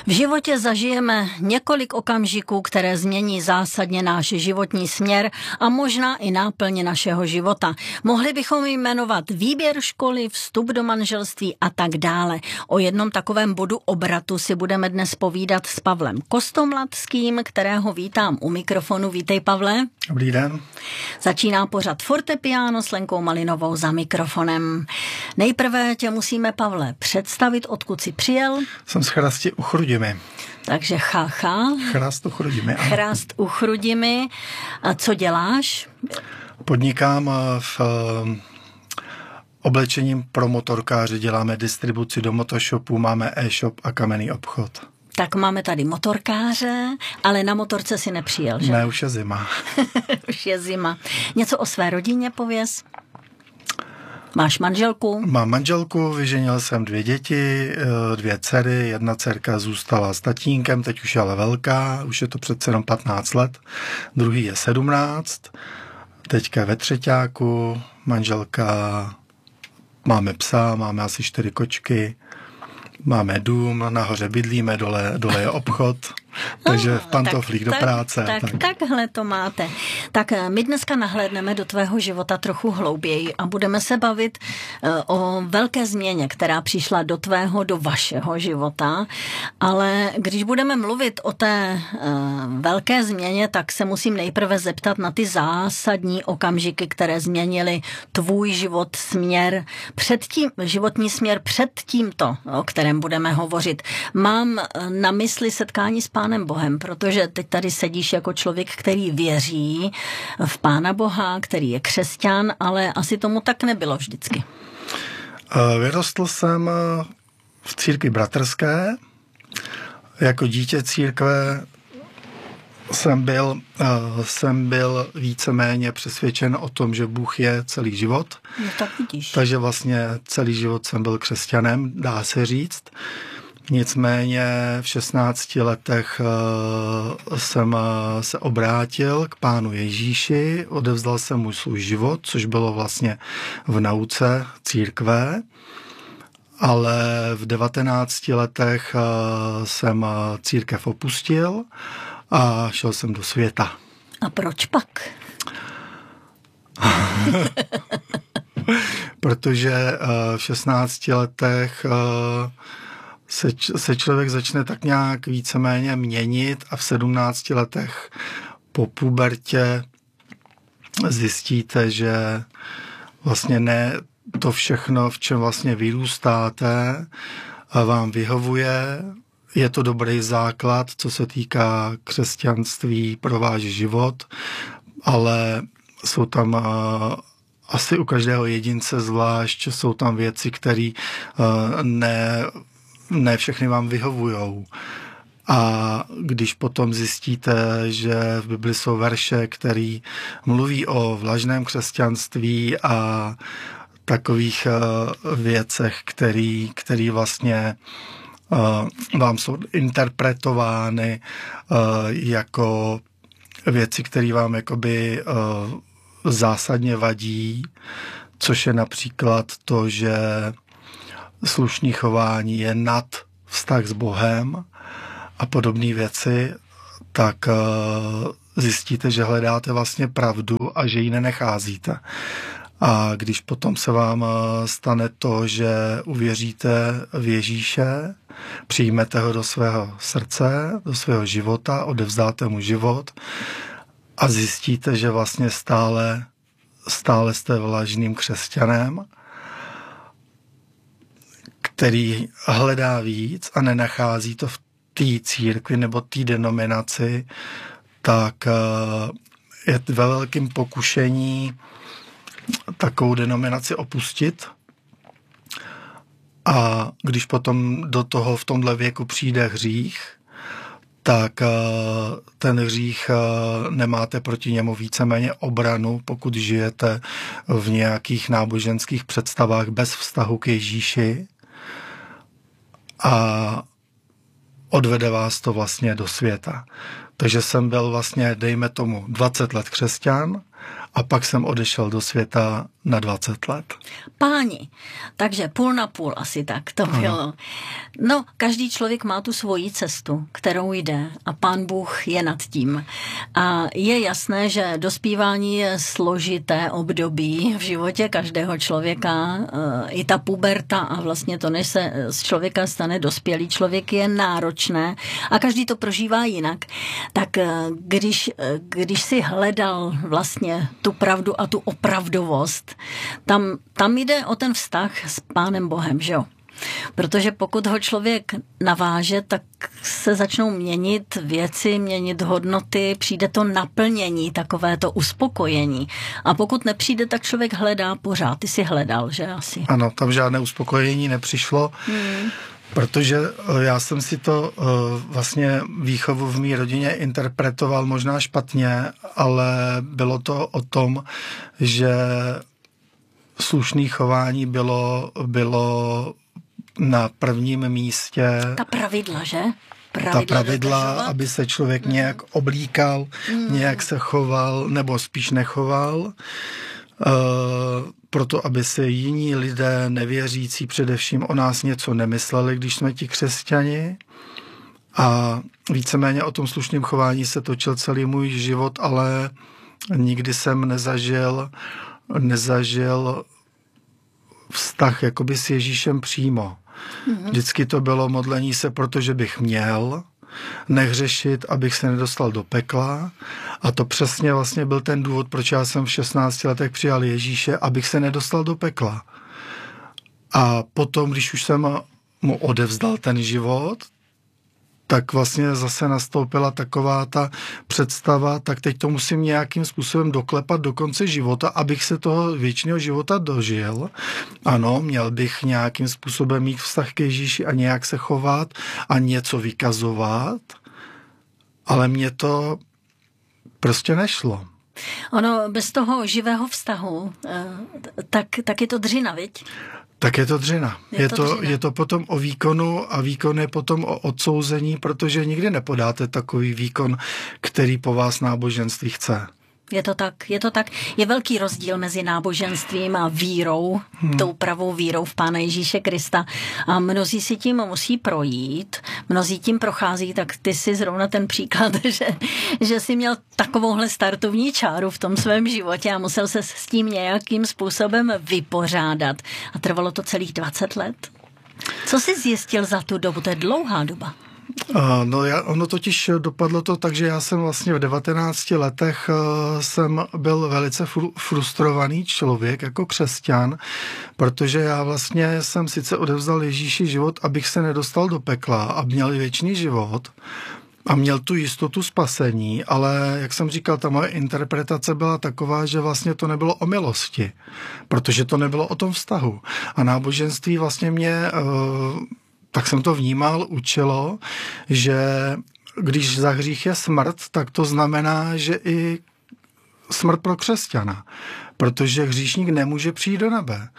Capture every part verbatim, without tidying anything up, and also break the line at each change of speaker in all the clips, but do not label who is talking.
V životě zažijeme několik okamžiků, které změní zásadně náš životní směr a možná i náplň našeho života. Mohli bychom jmenovat výběr školy, vstup do manželství a tak dále. O jednom takovém bodu obratu si budeme dnes povídat s Pavlem Kostomladským, kterého vítám u mikrofonu. Vítej, Pavle.
Dobrý den.
Začíná pořad Fortepiano s Lenkou Malinovou za mikrofonem. Nejprve tě musíme, Pavle, představit, odkud jsi přijel.
Jsem z Chrasti u Chrudimi.
Takže chácha.
Chrast u Chrudimi.
Chrast u Chrudimi. A co děláš?
Podnikám v oblečením pro motorkáře, děláme distribuci do motoshopů, máme e-shop a kamenný obchod.
Tak máme tady motorkáře, ale na motorce si nepřijel, že?
Ne, už je zima.
Už je zima. Něco o své rodině pověz? Máš manželku?
Mám manželku, vyženil jsem dvě děti, dvě dcery, jedna dcerka zůstala s tatínkem, teď už je ale velká, už je to přece jenom patnáct let, druhý je sedmnáct, teďka ve třeťáku, manželka, máme psa, máme asi čtyři kočky, máme dům, nahoře bydlíme, dole, dole je obchod, takže no, v pantoflích tak, do práce.
Tak, tak, tak takhle to máte. Tak my dneska nahlédneme do tvého života trochu hlouběji a budeme se bavit uh, o velké změně, která přišla do tvého, do vašeho života, ale když budeme mluvit o té uh, velké změně, tak se musím nejprve zeptat na ty zásadní okamžiky, které změnily tvůj život, směr, předtím, životní směr před tímto, o kterém budeme hovořit. Mám na mysli setkání s Pánem Bohem, protože teď tady sedíš jako člověk, který věří v Pána Boha, který je křesťan, ale asi tomu tak nebylo vždycky.
Vyrostl jsem v církvi bratrské. Jako dítě církve jsem byl, jsem byl víceméně přesvědčen o tom, že Bůh je celý život.
No tak vidíš.
Takže vlastně celý život jsem byl křesťanem, dá se říct. Nicméně v šestnácti letech jsem se obrátil k Pánu Ježíši, odevzdal jsem mu svůj život, což bylo vlastně v nauce církve, ale v devatenácti letech jsem církev opustil a šel jsem do světa.
A proč pak?
Protože v šestnácti letech Se, se člověk začne tak nějak víceméně měnit a v sedmnácti letech po pubertě zjistíte, že vlastně ne to všechno, v čem vlastně vyrůstáte, vám vyhovuje. Je to dobrý základ, co se týká křesťanství pro váš život, ale jsou tam asi u každého jedince zvlášť, jsou tam věci, které ne ne všechny vám vyhovujou. A když potom zjistíte, že v Bibli jsou verše, který mluví o vlažném křesťanství a takových věcech, který, který vlastně vám jsou interpretovány jako věci, které vám jakoby zásadně vadí, což je například to, že slušný chování je nad vztah s Bohem a podobné věci, tak zjistíte, že hledáte vlastně pravdu a že ji nenecházíte. A když potom se vám stane to, že uvěříte v Ježíše, přijmete ho do svého srdce, do svého života, odevzdáte mu život a zjistíte, že vlastně stále, stále jste vlažným křesťanem, který hledá víc a nenachází to v té církvi nebo té denominaci, tak je ve velkém pokušení takovou denominaci opustit. A když potom do toho v tomhle věku přijde hřích, tak ten hřích nemáte proti němu víceméně obranu, pokud žijete v nějakých náboženských představách bez vztahu k Ježíši. A odvede vás to vlastně do světa. Takže jsem byl vlastně, dejme tomu, dvacet let křesťan a pak jsem odešel do světa na dvacet let.
Páni, takže půl na půl asi tak to bylo. Ano. No, každý člověk má tu svoji cestu, kterou jde a Pán Bůh je nad tím. A je jasné, že dospívání je složité období v životě každého člověka, i ta puberta a vlastně to, než se z člověka stane dospělý člověk, je náročné a každý to prožívá jinak. Tak když, když si hledal vlastně tu pravdu a tu opravdovost, Tam, tam jde o ten vztah s Pánem Bohem, že jo? Protože pokud ho člověk naváže, tak se začnou měnit věci, měnit hodnoty, přijde to naplnění, takové to uspokojení. A pokud nepřijde, tak člověk hledá pořád. Ty jsi hledal, že asi?
Ano, tam žádné uspokojení nepřišlo, hmm. protože já jsem si to vlastně výchovu v mý rodině interpretoval možná špatně, ale bylo to o tom, že slušné chování bylo, bylo na prvním místě.
Ta pravidla, že? Pravidla
ta pravidla, dodržovat. Aby se člověk mm. nějak oblíkal, mm. nějak se choval, nebo spíš nechoval. Uh, proto, aby se jiní lidé nevěřící především o nás něco nemysleli, když jsme ti křesťani. A víceméně o tom slušném chování se točil celý můj život, ale nikdy jsem nezažil nezažil vztah jakoby s Ježíšem přímo. Mm-hmm. Vždycky to bylo modlení se, protože bych měl nehřešit, abych se nedostal do pekla. A to přesně vlastně byl ten důvod, proč já jsem v šestnácti letech přijal Ježíše, abych se nedostal do pekla. A potom, když už jsem mu odevzdal ten život, tak vlastně zase nastoupila taková ta představa, tak teď to musím nějakým způsobem doklepat do konce života, abych se toho věčného života dožil. Ano, měl bych nějakým způsobem mít vztah k Ježíši a nějak se chovat a něco vykazovat, ale mně to prostě nešlo.
Ono bez toho živého vztahu, tak, tak je to dřina, viď?
Tak je to dřina. Je, je, to, to, je to potom o výkonu a výkon je potom o odsouzení, protože nikdy nepodáte takový výkon, který po vás náboženství chce.
Je to tak, je to tak. Je velký rozdíl mezi náboženstvím a vírou, hmm. tou pravou vírou v Pána Ježíše Krista. A mnozí si tím musí projít, mnozí tím prochází, tak ty si zrovna ten příklad, že, že jsi měl takovouhle startovní čáru v tom svém životě a musel se s tím nějakým způsobem vypořádat. A trvalo to celých dvacet let. Co jsi zjistil za tu dobu? To je dlouhá doba.
No, já, ono totiž dopadlo to tak, že já jsem vlastně v devatenácti letech uh, jsem byl velice fru, frustrovaný člověk jako křesťan, protože já vlastně jsem sice odevzdal Ježíši život, abych se nedostal do pekla a měl věčný život a měl tu jistotu spasení, ale jak jsem říkal, ta moje interpretace byla taková, že vlastně to nebylo o milosti, protože to nebylo o tom vztahu. A náboženství vlastně mě... Uh, tak jsem to vnímal, učilo, že když za hřích je smrt, tak to znamená, že i smrt pro křesťana, protože hříšník nemůže přijít do nebe.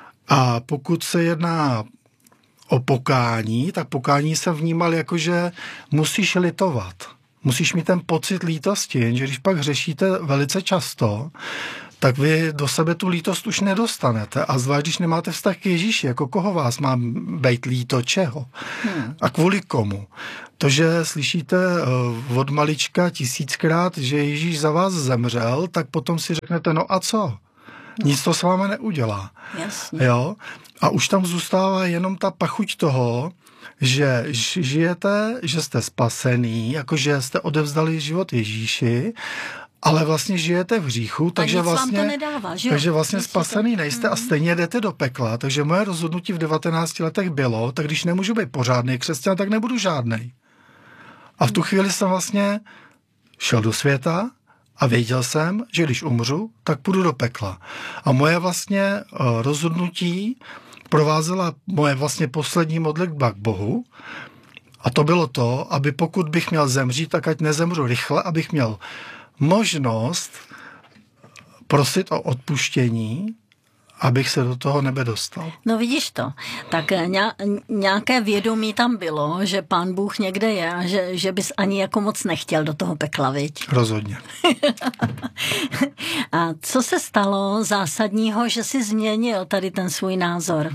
A pokud se jedná o pokání, tak pokání jsem vnímal jako, že musíš litovat. Musíš mít ten pocit lítosti, jenže když pak hřešíte velice často, tak vy do sebe tu lítost už nedostanete. A zvlášť, když nemáte vztah k Ježíši, jako koho vás má být líto, čeho? Hmm. A kvůli komu? To, že slyšíte od malička tisíckrát, že Ježíš za vás zemřel, tak potom si řeknete, no a co? Nic to s vámi neudělá.
Jasně.
Jo? A už tam zůstává jenom ta pachuť toho, že žijete, že jste spasený, jakože jste odevzdali život Ježíši, ale vlastně žijete v hříchu, takže vlastně,
nedává, že
takže vlastně spasený nejste a stejně jdete do pekla. Takže moje rozhodnutí v devatenácti letech bylo, tak když nemůžu být pořádný křesťan, tak nebudu žádnej. A v tu chvíli jsem vlastně šel do světa a věděl jsem, že když umřu, tak půjdu do pekla. A moje vlastně rozhodnutí provázela moje vlastně poslední modlitba k Bohu. A to bylo to, aby pokud bych měl zemřít, tak ať nezemřu rychle, abych měl možnost prosit o odpuštění abych se do toho nebe dostal.
No vidíš to, tak nějaké vědomí tam bylo, že Pán Bůh někde je a že, že bys ani jako moc nechtěl do toho pekla, viď?
Rozhodně.
A co se stalo zásadního, že jsi změnil tady ten svůj názor?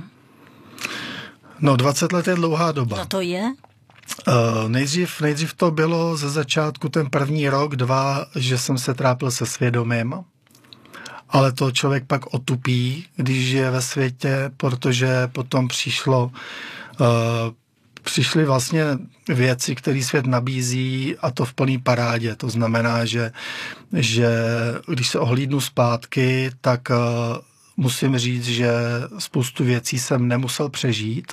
No dvacet let je dlouhá doba.
No to je?
Uh, nejdřív, nejdřív to bylo ze začátku ten první rok, dva, že jsem se trápil se svědomím, ale to člověk pak otupí, když je ve světě, protože potom přišlo, uh, přišly vlastně věci, které svět nabízí a to v plný parádě. To znamená, že, že když se ohlídnu zpátky, tak uh, musím říct, že spoustu věcí jsem nemusel přežít,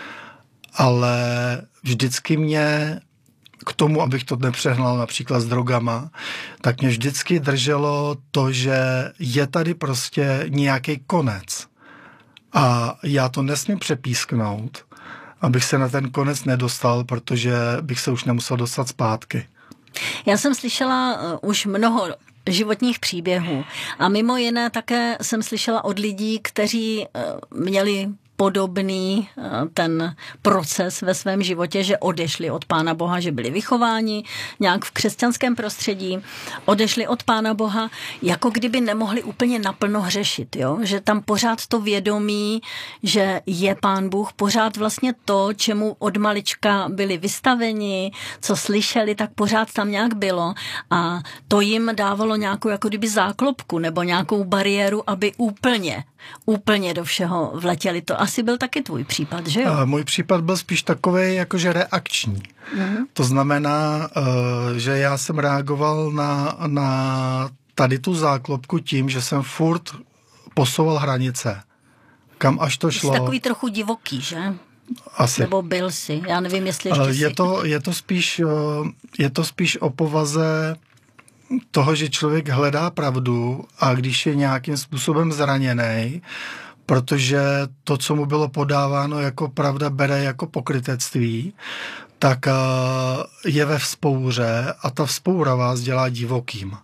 ale vždycky mě k tomu, abych to nepřehnal například s drogama, tak mě vždycky drželo to, že je tady prostě nějaký konec. A já to nesmím přepísknout, abych se na ten konec nedostal, protože bych se už nemusel dostat zpátky.
Já jsem slyšela už mnoho životních příběhů a mimo jiné také jsem slyšela od lidí, kteří měli podobný ten proces ve svém životě, že odešli od Pána Boha, že byli vychováni nějak v křesťanském prostředí, odešli od Pána Boha, jako kdyby nemohli úplně naplno hřešit, jo? Že tam pořád to vědomí, že je Pán Bůh, pořád vlastně to, čemu od malička byli vystaveni, co slyšeli, tak pořád tam nějak bylo a to jim dávalo nějakou jako kdyby záklopku nebo nějakou bariéru, aby úplně úplně do všeho vletěli. To asi byl taky tvůj případ, že jo?
Můj případ byl spíš takovej jakože reakční. Mm-hmm. To znamená, že já jsem reagoval na, na tady tu záklopku tím, že jsem furt posouval hranice. Kam až to šlo.
Jsi takový trochu divoký, že?
Asi.
Nebo byl jsi. Já nevím, jestli ještě
je
jsi.
To, je, to spíš, je to spíš o povaze toho, že člověk hledá pravdu a když je nějakým způsobem zraněný, protože to, co mu bylo podáváno jako pravda, bere jako pokrytectví, tak je ve vzpouře a ta vzpoura vás dělá divokým.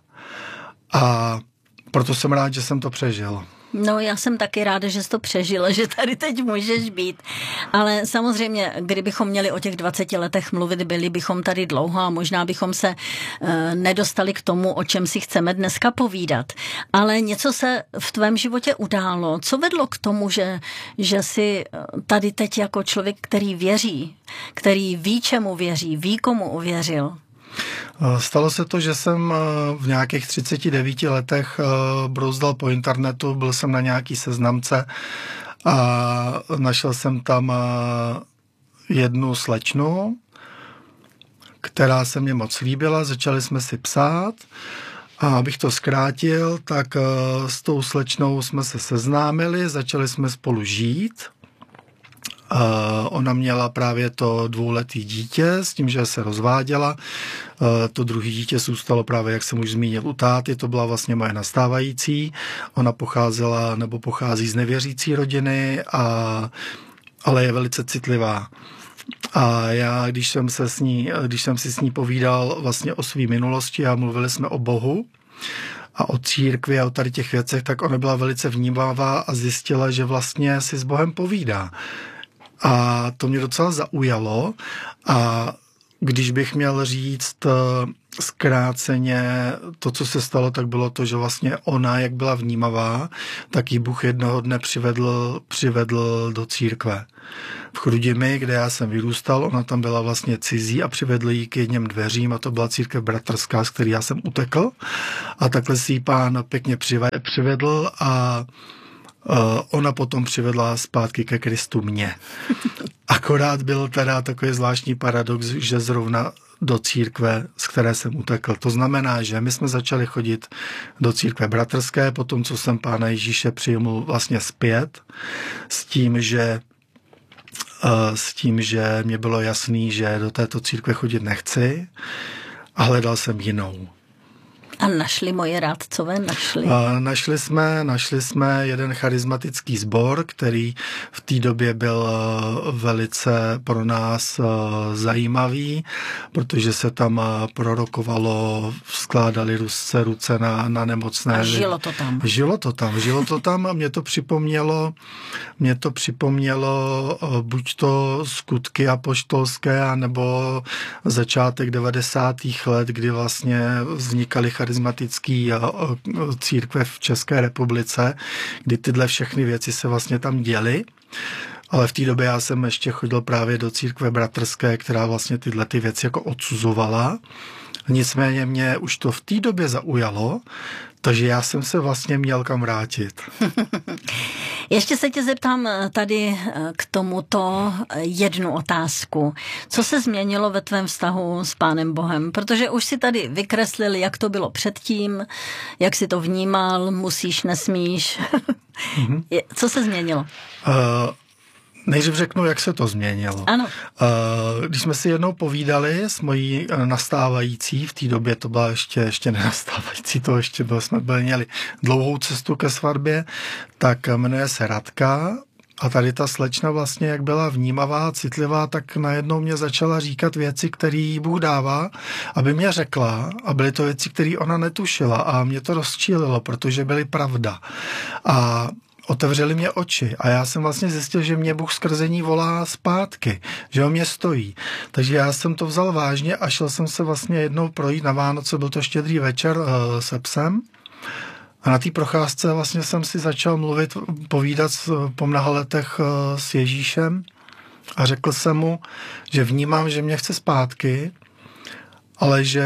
A proto jsem rád, že jsem to přežil.
No, já jsem taky ráda, že jsi to přežila, že tady teď můžeš být. Ale samozřejmě, kdybychom měli o těch dvaceti letech mluvit, byli bychom tady dlouho a možná bychom se e, nedostali k tomu, o čem si chceme dneska povídat. Ale něco se v tvém životě událo. Co vedlo k tomu, že, že jsi tady teď jako člověk, který věří, který ví, čemu věří, ví, komu uvěřil?
Stalo se to, že jsem v nějakých třiceti devíti letech brouzdal po internetu, byl jsem na nějaký seznamce a našel jsem tam jednu slečnu, která se mě moc líbila, začali jsme si psát a abych to zkrátil, tak s tou slečnou jsme se seznámili, začali jsme spolu žít. Uh, ona měla právě to dvouletý dítě s tím, že se rozváděla. Uh, to druhé dítě zůstalo právě, jak jsem už zmínil, u táty. To byla vlastně moje nastávající. Ona pocházela nebo pochází z nevěřící rodiny, a, ale je velice citlivá. A já, když jsem, se s ní, když jsem si s ní povídal vlastně o své minulosti a mluvili jsme o Bohu a o církvi a o tady těch věcech, tak ona byla velice vnímavá a zjistila, že vlastně si s Bohem povídá. A to mě docela zaujalo a když bych měl říct zkráceně to, co se stalo, tak bylo to, že vlastně ona, jak byla vnímavá, tak ji Bůh jednoho dne přivedl, přivedl do církve. V Chrudimi, kde já jsem vyrůstal, ona tam byla vlastně cizí a přivedl ji k jedním dveřím a to byla církev bratrská, z který já jsem utekl a takhle si ji Pán pěkně přivedl a Uh, ona potom přivedla zpátky ke Kristu mě. Akorát byl teda takový zvláštní paradox, že zrovna do církve, z které jsem utekl. To znamená, že my jsme začali chodit do církve bratrské, potom co jsem Pána Ježíše přijmul vlastně zpět, s tím, že uh, s tím, že mě bylo jasný, že do této církve chodit nechci a hledal jsem jinou.
A našli moje rádcové? Našli?
A našli jsme, našli jsme jeden charismatický sbor, který v té době byl velice pro nás zajímavý, protože se tam prorokovalo, skládali se ruce na, na nemocné.
A žilo to tam.
Žilo to tam, žilo to tam a mě to připomnělo, mě to připomnělo buď to skutky apoštolské, anebo začátek devadesátých let, kdy vlastně vznikaly charismatické církve v České republice, kdy tyhle všechny věci se vlastně tam děly. Ale v té době já jsem ještě chodil právě do církve bratrské, která vlastně tyhle ty věci jako odsuzovala. Nicméně mě už to v té době zaujalo, takže já jsem se vlastně měl kam vrátit.
Ještě se tě zeptám tady k tomuto jednu otázku. Co se změnilo ve tvém vztahu s Pánem Bohem? Protože už si tady vykreslil, jak to bylo předtím, jak si to vnímal, musíš, nesmíš. Mm-hmm. Co se změnilo? Uh...
Nejdřív řeknu, jak se to změnilo.
Ano.
Když jsme si jednou povídali s mojí nastávající, v té době to byla ještě, ještě nenastávající, to ještě bylo, jsme byli měli dlouhou cestu ke svatbě, tak jmenuje se Radka a tady ta slečna vlastně, jak byla vnímavá, citlivá, tak najednou mě začala říkat věci, které Bůh dává, aby mě řekla, a byly to věci, které ona netušila a mě to rozčílilo, protože byly pravda. A otevřeli mě oči a já jsem vlastně zjistil, že mě Bůh skrze ní volá zpátky, že o mě stojí. Takže já jsem to vzal vážně a šel jsem se vlastně jednou projít na Vánoce, byl to štědrý večer uh, se psem. A na té procházce vlastně jsem si začal mluvit, povídat po mnoha letech uh, s Ježíšem a řekl jsem mu, že vnímám, že mě chce zpátky, ale že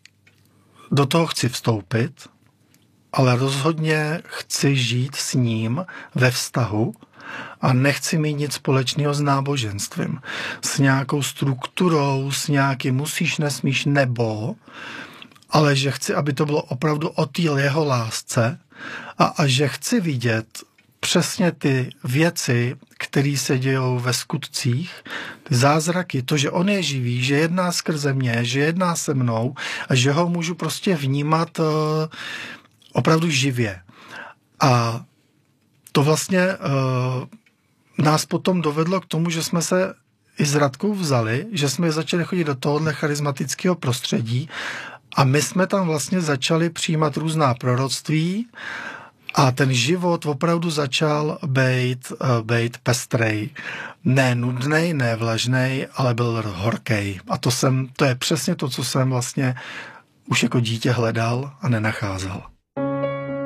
do toho chci vstoupit, ale rozhodně chci žít s ním ve vztahu a nechci mít nic společného s náboženstvím, s nějakou strukturou, s nějakým musíš, nesmíš, nebo, ale že chci, aby to bylo opravdu o té jeho lásce a, a že chci vidět přesně ty věci, které se dějou ve skutcích, ty zázraky, to, že on je živý, že jedná skrze mě, že jedná se mnou a že ho můžu prostě vnímat uh, opravdu živě. A to vlastně uh, nás potom dovedlo k tomu, že jsme se i s Radkou vzali, že jsme začali chodit do tohohle charismatického prostředí a my jsme tam vlastně začali přijímat různá proroctví a ten život opravdu začal být, uh, být pestrej. Ne nudnej, ne vlažnej, ale byl horkej. A to, jsem, to je přesně to, co jsem vlastně už jako dítě hledal a nenacházel.